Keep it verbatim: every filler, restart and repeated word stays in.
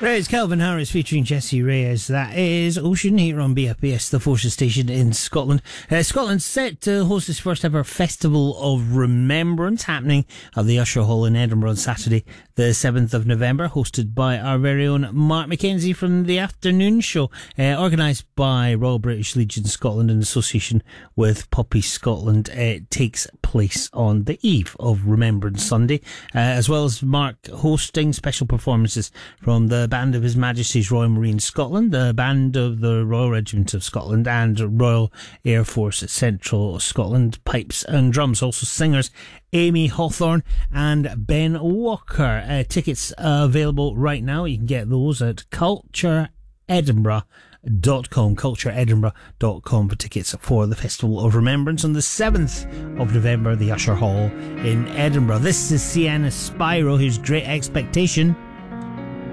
Right, it's Calvin Harris featuring Jessie Reyes. That is Ocean here on B F B S, the Forces station in Scotland. Uh, Scotland's set to host its first ever Festival of Remembrance, happening at the Usher Hall in Edinburgh on Saturday, the seventh of November, hosted by our very own Mark Mackenzie from the afternoon show, uh, organised by Royal British Legion Scotland in association with Poppy Scotland. Uh, it takes place on the eve of Remembrance Sunday, uh, as well as Mark hosting special performances from the Band of His Majesty's Royal Marines Scotland, the Band of the Royal Regiment of Scotland, and Royal Air Force Central Scotland, pipes and drums. Also singers Amy Hawthorne and Ben Walker. Uh, tickets are available right now. You can get those at culture edinburgh dot com, culture edinburgh dot com for tickets for the Festival of Remembrance on the seventh of November, the Usher Hall in Edinburgh. This is Sienna Spyro. Here's Great Expectation.